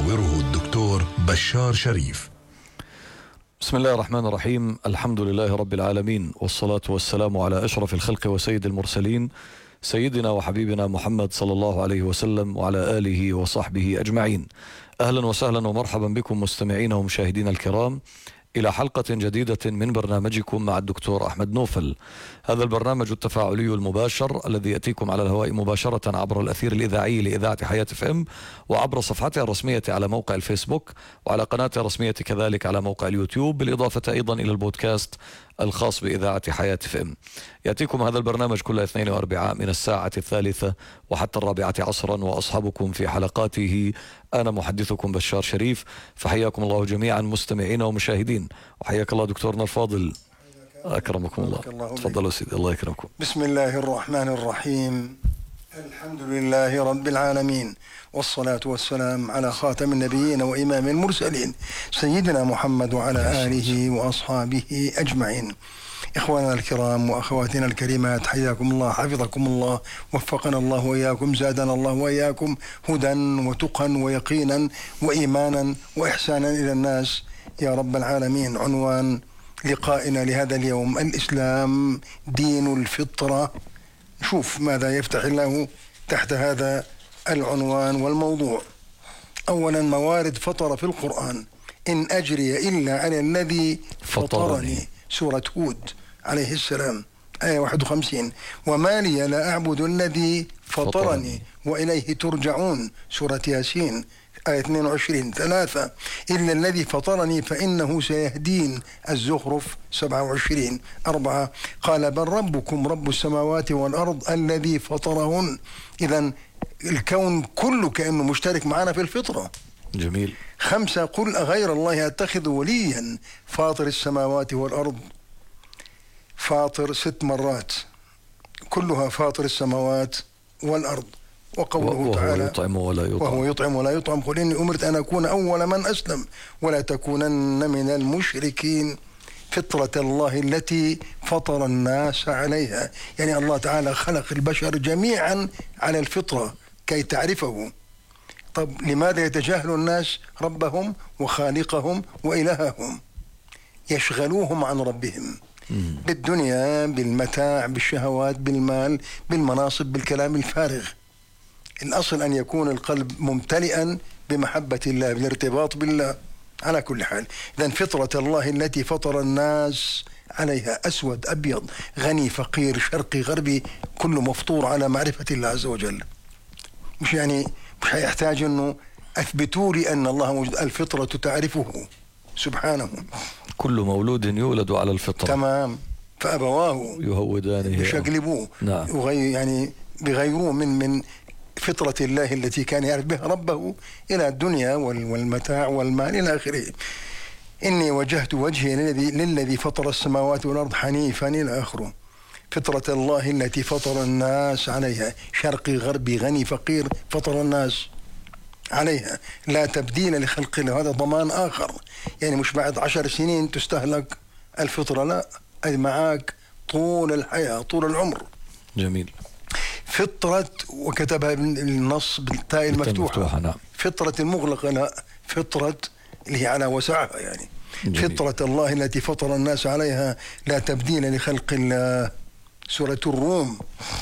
يحاوره الدكتور بشار شريف. بسم الله الرحمن الرحيم. الحمد لله رب العالمين، والصلاة والسلام على أشرف الخلق وسيد المرسلين، سيدنا وحبيبنا محمد صلى الله عليه وسلم وعلى آله وصحبه أجمعين. أهلا وسهلا ومرحبا بكم مستمعين ومشاهدين الكرام إلى حلقة جديدة من برنامجكم مع الدكتور أحمد نوفل. هذا البرنامج التفاعلي المباشر الذي يأتيكم على الهواء مباشرة عبر الأثير الإذاعي لإذاعة حياة FM، وعبر صفحتها الرسمية على موقع الفيسبوك، وعلى قناتها الرسمية كذلك على موقع اليوتيوب، بالإضافة أيضا إلى البودكاست الخاص بإذاعة حياة FM. يأتيكم هذا البرنامج كل اثنين وأربعاء من الساعة 3 وحتى 4 عصرا، وأصحابكم في حلقاته أنا محدثكم بشار شريف. فحياكم الله جميعا مستمعين ومشاهدين، وحياك الله دكتورنا الفاضل. أكرمكم الله. تفضلوا سيدي، الله يكرمكم. بسم الله الرحمن الرحيم. الحمد لله رب العالمين، والصلاة والسلام على خاتم النبيين وإمام المرسلين سيدنا محمد وعلى آله وأصحابه أجمعين. إخواننا الكرام وأخواتنا الكريمات، حياكم الله، حفظكم الله، وفقنا الله وإياكم، زادنا الله وإياكم هدى وتقى ويقينا وإيمانا وإحسانا إلى الناس يا رب العالمين. عنوان لقائنا لهذا اليوم: الإسلام دين الفطرة. نشوف ماذا يفتح الله تحت هذا العنوان والموضوع. أولا، موارد فطر في القرآن: إن أجري إلا على الذي فطرني، سورة هود عليه السلام آية 51. وما لي لا أعبد الذي فطرني وإليه ترجعون، سورة ياسين آية 22. 3، إلا الذي فطرني فإنه سيهدين، الزخرف 27. 4، قال بل ربكم رب السماوات والأرض الذي فطرهن. إذن الكون كله كأنه مشترك معنا في الفطرة. جميل. 5، قل أغير الله أتخذ وليا فاطر السماوات والأرض. فاطر 6 مرات، كلها فاطر السماوات والأرض. وقوله تعالى: وهو يطعم ولا يطعم، قل إني أمرت أن أكون أول من أسلم ولا تكونن من المشركين. فطرة الله التي فطر الناس عليها، يعني الله تعالى خلق البشر جميعا على الفطرة كي تعرفه. طب لماذا يتجاهل الناس ربهم وخالقهم وإلههم؟ يشغلوهم عن ربهم بالدنيا، بالمتاع، بالشهوات، بالمال، بالمناصب، بالكلام الفارغ. الأصل أن يكون القلب ممتلئا بمحبة الله، بالارتباط بالله على كل حال. إذن فطرة الله التي فطر الناس عليها، أسود أبيض، غني فقير، شرقي غربي، كله مفطور على معرفة الله عز وجل. مش هيحتاج أنه أثبتوا لي أن الله موجود، الفطرة تعرفه سبحانه. كل مولود يولد على الفطرة. تمام. فأبواه يهودانه، يشقلبوه، نعم، بغيروه من فطرة الله التي كان يعرف بها ربه إلى الدنيا والمتاع والمال إلى آخره. إني وجهت وجهي للذي فطر السماوات والأرض حنيفا إلى آخره. فطرة الله التي فطر الناس عليها، شرقي غربي غني فقير، فطر الناس عليها، لا تبديل لخلق الله. هذا ضمان آخر، يعني مش بعد 10 سنين تستهلك الفطرة، لا، أي معاك طول الحياة، طول العمر. جميل. فطرة، وكتبها النص بالتاء المفتوحة، نعم. فطرة المغلقة لا، فطرة اللي هي على وسعها يعني. جميل. فطرة الله التي فطر الناس عليها لا تبديل لخلق الله، سورة الروم.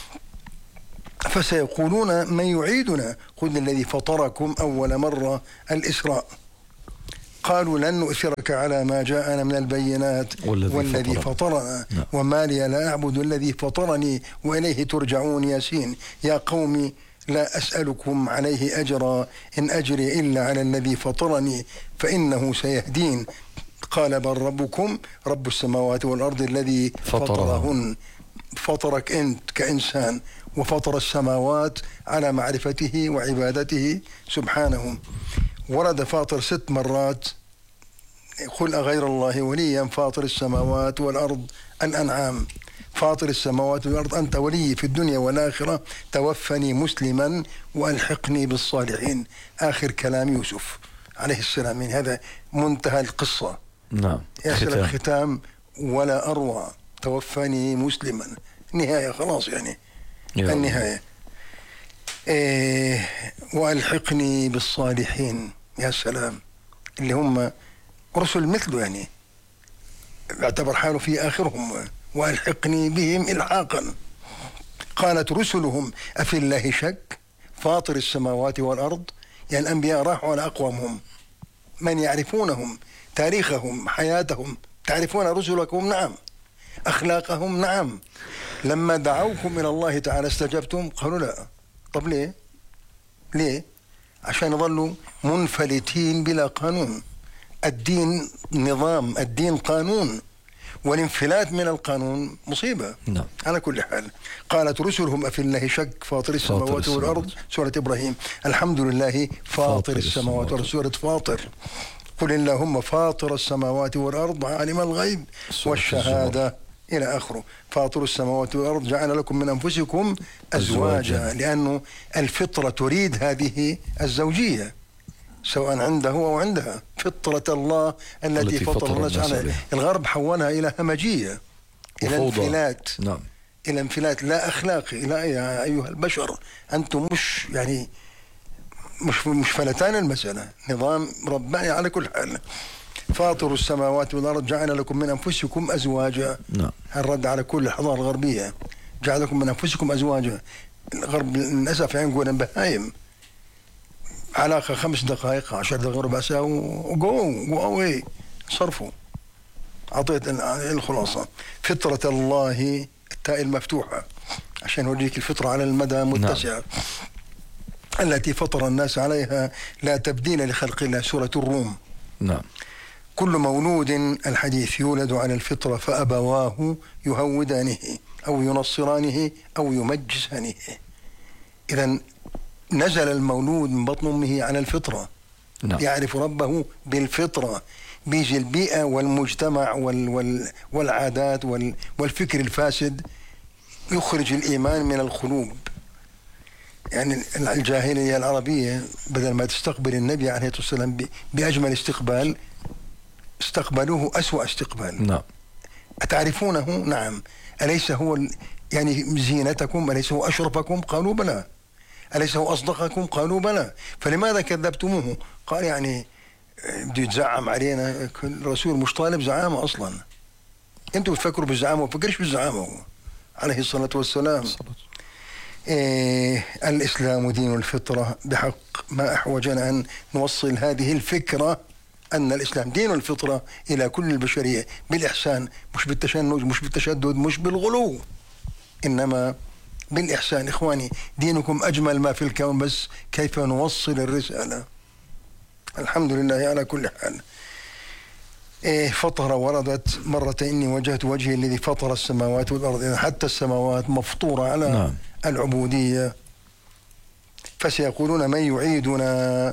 فسيقولون من يعيدنا قل الذي فطركم أول مرة، الإسراء. قالوا لن نؤثرك على ما جاءنا من البينات والذي فطرنا وما لي لا أعبد الذي فطرني وإليه ترجعون، ياسين. يا قوم لا أسألكم عليه أجرا إن أجري إلا على الذي فطرني فإنه سيهدين. قال بل ربكم رب السماوات والأرض الذي فطرهن. فطرك أنت كإنسان، وفطر السماوات على معرفته وعبادته سبحانه. ورد فاطر 6 مرات. قل أغير الله وليا فاطر السماوات والأرض، الأنعام. فاطر السماوات والأرض أنت ولي في الدنيا والآخرة، توفني مسلما وألحقني بالصالحين. آخر كلام يوسف عليه السلام. هذا منتهى القصة. نعم. ختام ولا أروع. توفني مسلما، نهاية خلاص يعني. النهاية. وألحقني بالصالحين. يا سلام، اللي هم رسل مثله، يعني اعتبر حاله في آخرهم، وألحقني بهم إلحاقا. قالت رسلهم أفي الله شك فاطر السماوات والأرض. يعني الأنبياء راحوا على أقوامهم، من يعرفونهم، تاريخهم، حياتهم. تعرفون رسلكم؟ نعم. أخلاقهم؟ نعم. لما دعوكم إلى الله تعالى استجبتم؟ قالوا لا. طب ليه؟ ليه؟ عشان يظلوا منفلتين بلا قانون. الدين نظام، الدين قانون، والانفلات من القانون مصيبة. نعم. على كل حال، قالت رسلهم أفي الله شك فاطر السماوات والأرض. سورة إبراهيم. الحمد لله فاطر السماوات والأرض. سورة فاطر. قل اللهم فاطر السماوات والأرض عالم الغيب والشهادة إلى آخره. فاطر السماوات والأرض جعل لكم من أنفسكم أزواجا، لأنه الفطرة تريد هذه الزوجية، سواء عنده أو عندها. فطرة الله التي فطر الناس عليها. الغرب حولها إلى همجية، إلى انفلات. نعم. إلى انفلات لا أخلاقي. لا يا أيها البشر، أنتم مش يعني مش فلتان المسألة، نظام رباني. على كل حال، فاطر السماوات والأرض جعل لكم من أنفسكم أزواجا. نعم. الرد على كل الحضارة الغربية. جعل لكم من أنفسكم أزواجا. الغرب للأسف ينقول بهايم، علاقة 5 دقائق 10 دقائق ربع ساعة وجو أوي صرفوا. أعطيت الخلاصة. فطرة الله، التاء المفتوحة عشان أوريك الفطرة على المدى متسع. نعم. التي فطر الناس عليها لا تبديل لخلق الله. سورة الروم. نعم. كل مولود الحديث يولد على الفطرة فأبواه يهودانه أو ينصرانه أو يمجسانه. إذن نزل المولود من بطن أمه على الفطرة. نعم. يعرف ربه بالفطرة. بيجي البيئة والمجتمع والعادات والفكر الفاسد يخرج الإيمان من القلوب. يعني الجاهلية العربية بدل ما تستقبل النبي عليه الصلاة والسلام بأجمل استقبال، استقبلوه أسوأ استقبال. نعم. أتعرفونه؟ نعم. أليس هو يعني زينتكم؟ أليس هو أشرفكم؟ قالوا بلى. أليس هو أصدقكم؟ قالوا بلى. فلماذا كذبتموه؟ قال يعني بده يتزعم علينا. الرسول مش طالب زعامة أصلا. أنتم بتفكروا بالزعامة، وفكرش بالزعامة هو عليه الصلاة والسلام. الإسلام دين الفطرة. بحق ما أحوجنا أن نوصل هذه الفكرة، أن الإسلام دين الفطرة إلى كل البشرية بالإحسان، مش بالتشنج، مش بالتشدد، مش بالغلو، إنما بالإحسان. إخواني، دينكم أجمل ما في الكون، بس كيف نوصل الرسالة. الحمد لله على كل حال. فطر وردت مرتين. إني وجهت وجهي الذي فطر السماوات والأرض. حتى السماوات مفطورة على نعم. العبودية. فسيقولون من يعيدنا.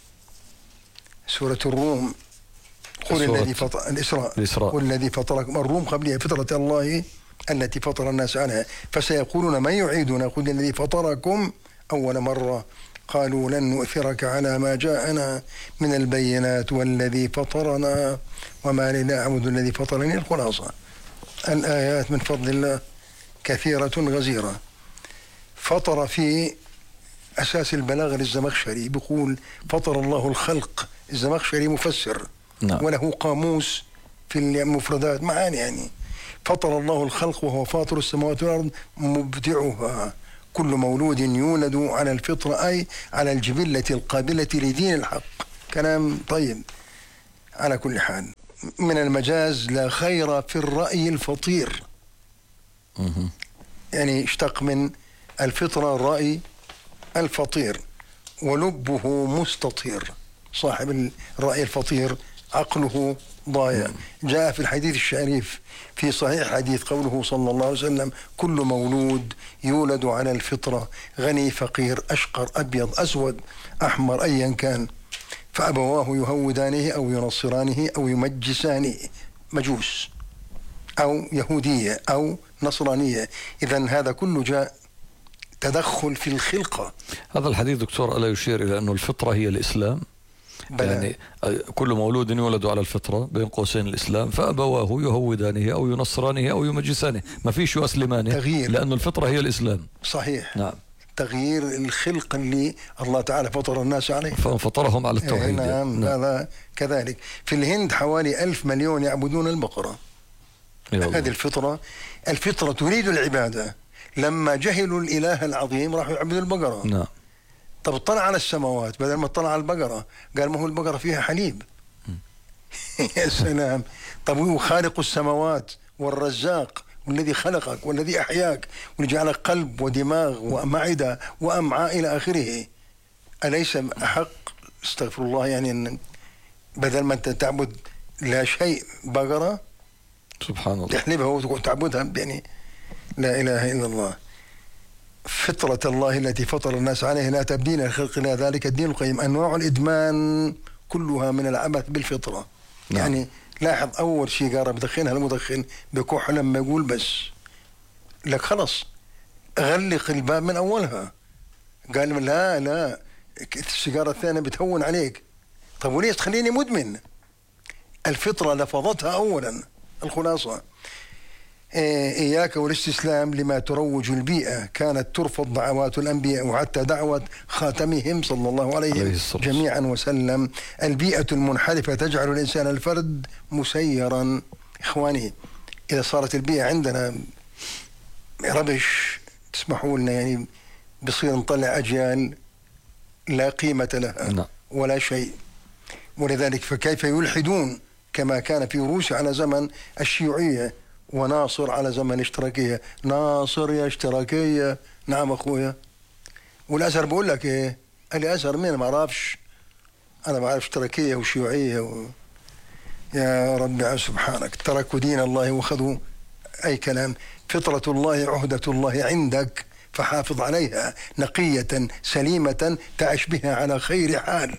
سورة الروم. قل الذي فطر الإسراء. قل الذي فطركم. الروم قبلها فطرة الله التي فطر الناس عنها. فسيقولون من يعيدنا. قل الذي فطركم أول مرة. قالوا لن نؤثرك على ما جاءنا من البينات والذي فطرنا وما لنا أعبد الذي فطرني. الخلاصة الآيات من فضل الله كثيرة غزيرة. فطر في أساس البلاغة للزمخشري، بيقول فطر الله الخلق. الزمخشري مفسر. نعم. وله قاموس في المفردات معاني. يعني فطر الله الخلق وهو فاطر السماوات والأرض مبدعها. كل مولود يولد على الفطرة، أي على الجبلة القابلة لدين الحق. كلام طيب. على كل حال، من المجاز لا خير في الرأي الفطير. يعني اشتق من الفطرة الرأي الفطير، ولبه مستطير. صاحب الرأي الفطير عقله ضايع. جاء في الحديث الشريف في صحيح الحديث قوله صلى الله عليه وسلم كل مولود يولد على الفطرة، غني فقير أشقر أبيض أسود أحمر أيا كان، فأبواه يهودانه أو ينصرانه أو يمجسانه، مجوس أو يهودية أو نصرانية. إذن هذا كله جاء تدخل في الخلقة. هذا الحديث دكتور ألا يشير إلى أنه الفطرة هي الإسلام؟ يعني كل مولود يولد على الفطرة بين قوسين الإسلام، فأبواه يهودانه أو ينصرانه أو يمجسانه، ما فيش يسلمانه، تغيير، لأنه الفطرة هي الإسلام. صحيح. نعم. تغيير الخلق اللي الله تعالى فطر الناس عليه. ففطرهم على التوحيد. نعم. هذا كذلك. في الهند حوالي 1,000 مليون يعبدون البقرة. هذه الفطرة تريد العبادة. لما جهلوا الإله العظيم راحوا يعبدوا البقرة. نعم. طب اطلع على السماوات، بدل ما اطلع على البقرة قال ما هو البقرة فيها حليب. يا سلام. طب هو خالق السماوات والرزاق والذي خلقك والذي أحياك والذي جعلك قلب ودماغ ومعدة وأمعاء إلى آخره، أليس أحق استغفر الله يعني أن بدل ما أنت تعبد لا شيء بقرة سبحان الله تحلبها وتعبدها؟ يعني لا إله إلا الله. فطرة الله التي فطر الناس عليها لا تبديل لخلق الله، ذلك الدين القيم. أنواع الإدمان كلها من العبث بالفطرة. نعم. يعني لاحظ أول شيء قال بدخنها المدخن بكح لما يقول بس لك خلص غلق الباب من أولها. قال لا السيجارة الثانية بتهون عليك. طب وليش تخليني مدمن؟ الفطرة لفظتها أولا. الخلاصة إياك والاستسلام لما تروج البيئة. كانت ترفض دعوات الأنبياء وحتى دعوة خاتمهم صلى الله عليه جميعا وسلم. البيئة المنحرفة تجعل الإنسان الفرد مسيرا. إخواني إذا صارت البيئة عندنا ربش تسمحوا لنا يعني بصير نطلع أجيال لا قيمة لها ولا شيء. ولذلك فكيف يلحدون كما كان في روسيا على زمن الشيوعية وناصر على زمن الاشتراكية. ناصر يا اشتراكية. نعم أخويا. والأزهر بقول لك إيه؟ قال لي أزهر مين؟ ما أعرفش. أنا بعرف اشتراكية وشيوعية يا رب سبحانك. تركوا دين الله وخذوا أي كلام. فطرة الله عهدة الله عندك فحافظ عليها نقية سليمة تعش بها على خير حال.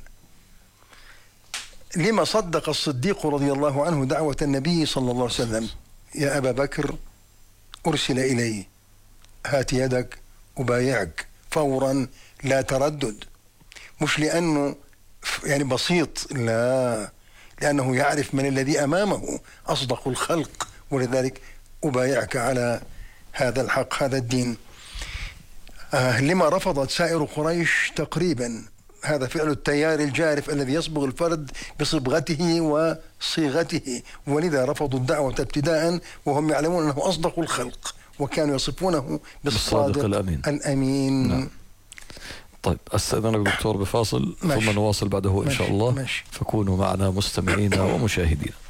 لما صدق الصديق رضي الله عنه دعوة النبي صلى الله عليه وسلم: يا أبا بكر أرسل إلي، هات يدك أبايعك فورا لا تردد. مش لأنه يعني بسيط، لا، لأنه يعرف من الذي أمامه أصدق الخلق، ولذلك أبايعك على هذا الحق هذا الدين. لما رفضت سائر قريش تقريبا؟ هذا فعل التيار الجارف الذي يصبغ الفرد بصبغته وصيغته، ولذا رفضوا الدعوة ابتداء وهم يعلمون أنه أصدق الخلق، وكانوا يصفونه بالصادق الأمين. نعم. طيب أستأذنك دكتور بفاصل ثم نواصل بعده إن شاء الله. ماشي. فكونوا معنا مستمعين ومشاهدين.